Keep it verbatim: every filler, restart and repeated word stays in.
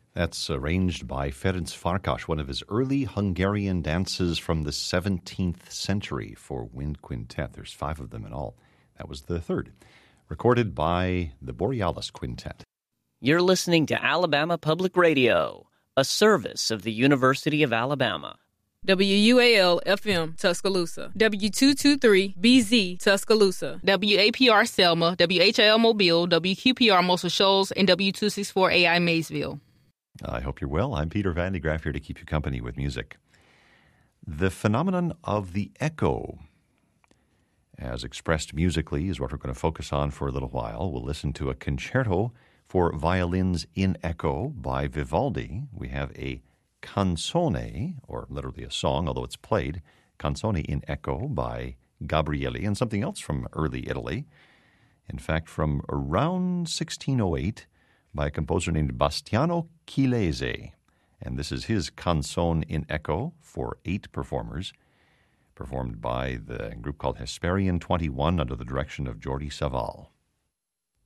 That's arranged by Ferenc Farkas, one of his early Hungarian dances from the seventeenth century for wind quintet. There's five of them in all. That was the third, recorded by the Borealis Quintet. You're listening to Alabama Public Radio, a service of the University of Alabama. W U A L F M Tuscaloosa, W two twenty-three B Z Tuscaloosa, W A P R Selma, W H L Mobile, W Q P R Muscle Shoals, and W two sixty-four A I Maysville. I hope you're well. I'm Peter Van de Graaff here to keep you company with music. The phenomenon of the echo, as expressed musically, is what we're going to focus on for a little while. We'll listen to a concerto for violins in echo by Vivaldi. We have a canzone, or literally a song, although it's played, canzone in echo by Gabrieli, and something else from early Italy. In fact, from around sixteen oh eight, by a composer named Bastiano Chilese. And this is his canzone in echo for eight performers, performed by the group called Hesperian twenty-one under the direction of Jordi Savall.